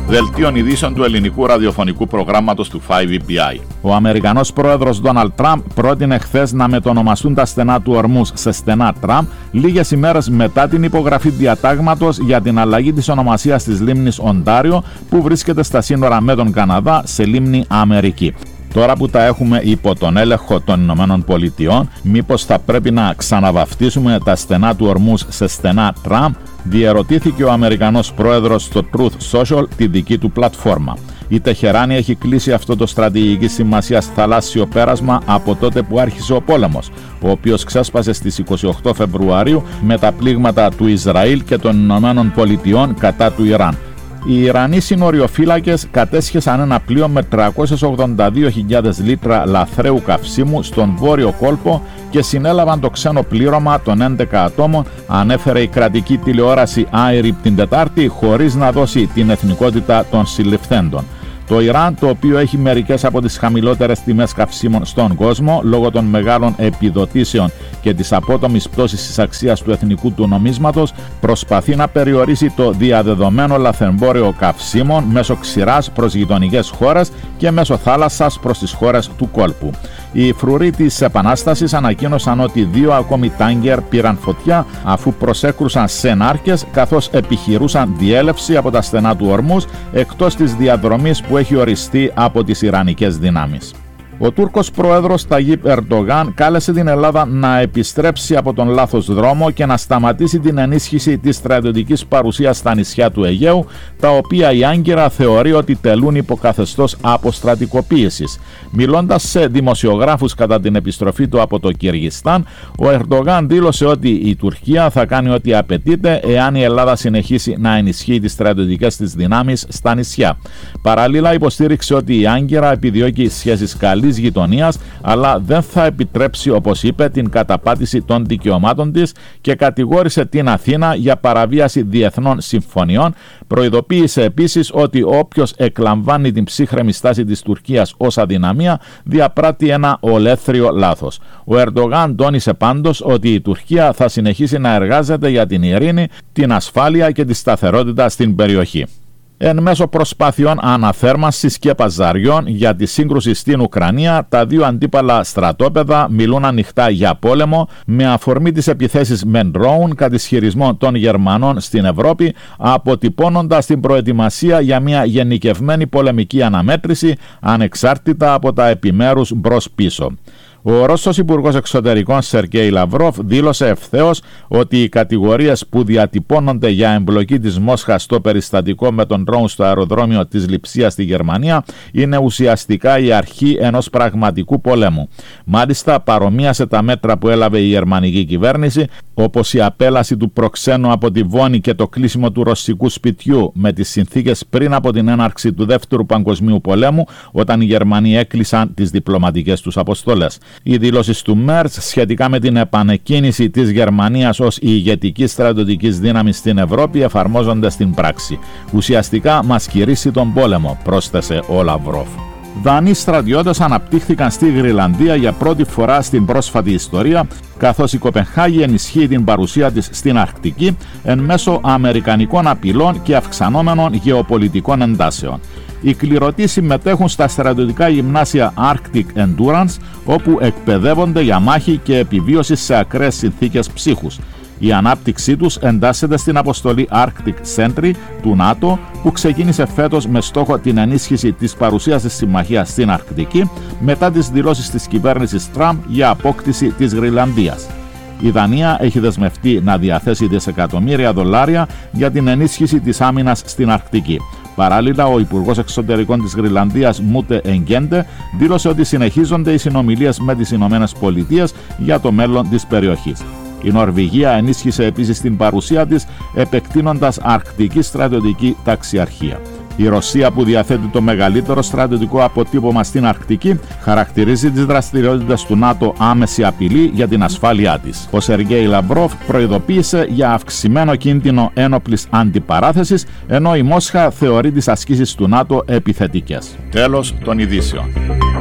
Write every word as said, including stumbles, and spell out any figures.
Δελτίων ειδήσεων του ελληνικού ραδιοφωνικού προγράμματος του φάιβ ι μπι άι. Ο Αμερικανός πρόεδρος Ντόναλντ Τραμπ πρότεινε χθες να μετονομαστούν τα στενά του Ορμούζ σε στενά Τραμπ, λίγες ημέρες μετά την υπογραφή διατάγματος για την αλλαγή της ονομασίας της λίμνης Οντάριο, που βρίσκεται στα σύνορα με τον Καναδά, σε λίμνη Αμερική. Τώρα που τα έχουμε υπό τον έλεγχο των Ηνωμένων Πολιτειών, μήπως θα πρέπει να ξαναβαφτίσουμε τα στενά του Ορμούζ σε στενά Τραμπ, διερωτήθηκε ο Αμερικανός πρόεδρος στο Truth Social, τη δική του πλατφόρμα. Η Τεχεράνη έχει κλείσει αυτό το στρατηγικής σημασίας θαλάσσιο πέρασμα από τότε που άρχισε ο πόλεμος, ο οποίος ξέσπασε στις είκοσι οκτώ Φεβρουαρίου με τα πλήγματα του Ισραήλ και των Ηνωμένων Πολιτειών κατά του Ιράν. Οι Ιρανοί συνοριοφύλακες κατέσχεσαν ένα πλοίο με τριακόσιες ογδόντα δύο χιλιάδες λίτρα λαθρέου καυσίμου στον βόρειο κόλπο και συνέλαβαν το ξένο πλήρωμα των έντεκα ατόμων, ανέφερε η κρατική τηλεόραση άιρι την Τετάρτη, χωρίς να δώσει την εθνικότητα των συλληφθέντων. Το Ιράν, το οποίο έχει μερικές από τις χαμηλότερες τιμές καυσίμων στον κόσμο λόγω των μεγάλων επιδοτήσεων και της απότομης πτώσης της αξίας του εθνικού του νομίσματος, προσπαθεί να περιορίσει το διαδεδομένο λαθρεμπόριο καυσίμων μέσω ξηράς προς γειτονικές χώρες και μέσω θάλασσας προς τις χώρες του κόλπου. Οι φρουροί της Επανάστασης ανακοίνωσαν ότι δύο ακόμη τάγκερ πήραν φωτιά αφού προσέκρουσαν σε νάρκες, καθώς επιχειρούσαν διέλευση από τα στενά του Ορμούζ εκτός της διαδρομής που έχει οριστεί από τις Ιρανικές δυνάμεις. Ο Τούρκος πρόεδρος Ταγίπ Ερντογάν κάλεσε την Ελλάδα να επιστρέψει από τον λάθος δρόμο και να σταματήσει την ενίσχυση της στρατιωτικής παρουσίας στα νησιά του Αιγαίου, τα οποία η Άγκυρα θεωρεί ότι τελούν υποκαθεστώς αποστρατικοποίησης. Μιλώντας σε δημοσιογράφους κατά την επιστροφή του από το Κυργιστάν, ο Ερντογάν δήλωσε ότι η Τουρκία θα κάνει ό,τι απαιτείται εάν η Ελλάδα συνεχίσει να ενισχύει τις στρατιωτικές της δυνάμεις στα νησιά. Παράλληλα, υποστήριξε ότι η Άγκυρα επιδιώκει σχέσεις καλής γειτονίας, αλλά δεν θα επιτρέψει, όπως είπε, την καταπάτηση των δικαιωμάτων της και κατηγόρησε την Αθήνα για παραβίαση διεθνών συμφωνιών. Προειδοποίησε επίσης ότι όποιος εκλαμβάνει την ψύχρεμη στάση της Τουρκίας ως αδυναμία διαπράττει ένα ολέθριο λάθος. Ο Ερντογάν τόνισε πάντως ότι η Τουρκία θα συνεχίσει να εργάζεται για την ειρήνη, την ασφάλεια και τη σταθερότητα στην περιοχή. Εν μέσω προσπάθειων αναθέρμανσης και παζαριών για τη σύγκρουση στην Ουκρανία, τα δύο αντίπαλα στρατόπεδα μιλούν ανοιχτά για πόλεμο, με αφορμή τις επιθέσεις με ντρόουν κατ' ισχυρισμό των Γερμανών στην Ευρώπη, αποτυπώνοντας την προετοιμασία για μια γενικευμένη πολεμική αναμέτρηση ανεξάρτητα από τα επιμέρους μπρος-πίσω. Ο Ρώσος Υπουργός Εξωτερικών Σεργκέι Λαυρόφ δήλωσε ευθέως ότι οι κατηγορίες που διατυπώνονται για εμπλοκή της Μόσχας στο περιστατικό με τον ντρόουν στο αεροδρόμιο της Λειψίας στη Γερμανία είναι ουσιαστικά η αρχή ενός πραγματικού πολέμου. Μάλιστα, παρομοίασε τα μέτρα που έλαβε η γερμανική κυβέρνηση, όπως η απέλαση του προξένου από τη Βόνη και το κλείσιμο του ρωσικού σπιτιού με τις συνθήκες πριν από την έναρξη του Δεύτερου Παγκοσμίου Πολέμου, όταν οι Γερμανοί έκλεισαν τις διπλωματικές τους αποστολές. Οι δηλώσεις του Μέρτς σχετικά με την επανεκκίνηση της Γερμανίας ως η ηγετική στρατιωτική δύναμη στην Ευρώπη εφαρμόζονται στην πράξη. Ουσιαστικά μας κηρύσσει τον πόλεμο, πρόσθεσε ο Λαυρόφ. Δανείοι στρατιώτες αναπτύχθηκαν στη Γροιλανδία για πρώτη φορά στην πρόσφατη ιστορία, καθώς η Κοπενχάγη ενισχύει την παρουσία της στην Αρκτική εν μέσω αμερικανικών απειλών και αυξανόμενων γεωπολιτικών εντάσεων. Οι κληρωτοί συμμετέχουν στα στρατιωτικά γυμνάσια Arctic Endurance, όπου εκπαιδεύονται για μάχη και επιβίωση σε ακραίες συνθήκες ψύχους. Η ανάπτυξή τους εντάσσεται στην αποστολή Arctic Sentry του ΝΑΤΟ, που ξεκίνησε φέτος με στόχο την ενίσχυση της παρουσίας της συμμαχίας στην Αρκτική μετά τις δηλώσεις της κυβέρνησης Τραμπ για απόκτηση της Γροιλανδίας. Η Δανία έχει δεσμευτεί να διαθέσει δισεκατομμύρια δολάρια για την ενίσχυση της άμυνας στην Αρκτική. Παράλληλα, ο Υπουργός Εξωτερικών της Γροιλανδίας Μούτε Εγκέντε δήλωσε ότι συνεχίζονται οι συνομιλίες με τις Ηνωμένες Πολιτείες για το μέλλον της περιοχής. Η Νορβηγία ενίσχυσε επίσης την παρουσία της, επεκτείνοντας αρκτική στρατιωτική ταξιαρχία. Η Ρωσία, που διαθέτει το μεγαλύτερο στρατιωτικό αποτύπωμα στην Αρκτική, χαρακτηρίζει τις δραστηριότητες του ΝΑΤΟ άμεση απειλή για την ασφάλειά της. Ο Σεργκέι Λαμπρόφ προειδοποίησε για αυξημένο κίνδυνο ένοπλης αντιπαράθεσης, ενώ η Μόσχα θεωρεί τις ασκήσεις του ΝΑΤΟ επιθετικές. Τέλος των ειδήσεων.